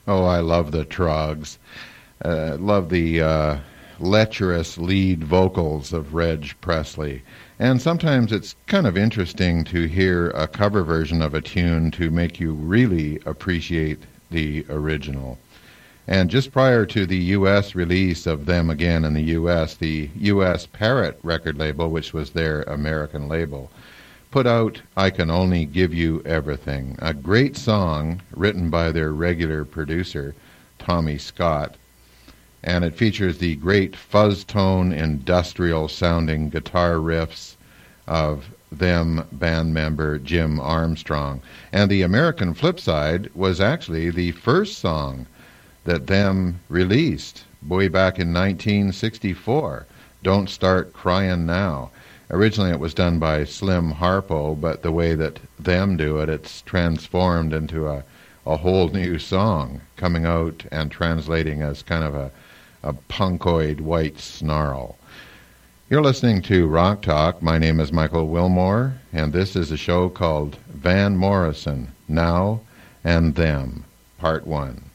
Oh, I love the Trogs. Love the lecherous lead vocals of Reg Presley. And sometimes it's kind of interesting to hear a cover version of a tune to make you really appreciate the original. And just prior to the U.S. release of them again in the U.S., the U.S. Parrot record label, which was their American label, put out I Can Only Give You Everything, a great song written by their regular producer, Tommy Scott. And it features the great fuzz-tone, industrial-sounding guitar riffs of them band member Jim Armstrong. And the American flip side was actually the first song that them released way back in 1964, Don't Start Crying Now. Originally it was done by Slim Harpo, but the way that them do it, it's transformed into a whole new song, coming out and translating as kind of a punkoid white snarl. You're listening to Rock Talk. My name is Michael Wilmore, and this is a show called Van Morrison, Now and Them, Part 1.